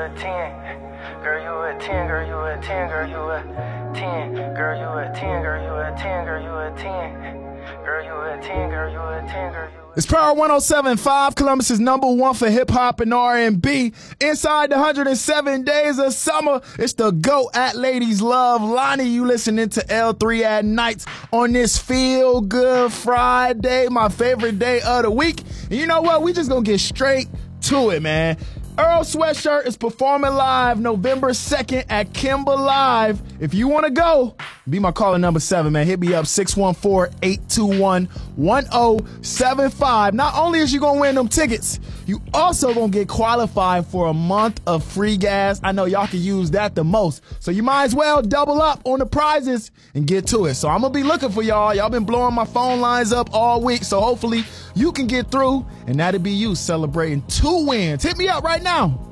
a 10. Girl, you a 10, girl, you a 10, girl, you a 10. Girl, you a 10, girl, you a 10, girl, you a 10. Girl, you a 10, girl, you a 10, girl, you a 10. It's Power 107.5, Columbus's #1 for hip-hop and R&B. Inside the 107 days of summer, it's the GOAT at Ladies Love Lonnie. You listening to L3 at Nights on this Feel Good Friday, my favorite day of the week. And you know what? We just gonna get straight to it, man. Earl Sweatshirt is performing live November 2nd at Kimba Live. If you want to go, be my caller number 7, man. Hit me up, 614-821-1075. Not only is you going to win them tickets, you also going to get qualified for a month of free gas. I know y'all can use that the most. So you might as well double up on the prizes and get to it. So I'm going to be looking for y'all. Y'all been blowing my phone lines up all week. So hopefully you can get through, and that'll be you celebrating 2 wins. Hit me up right now.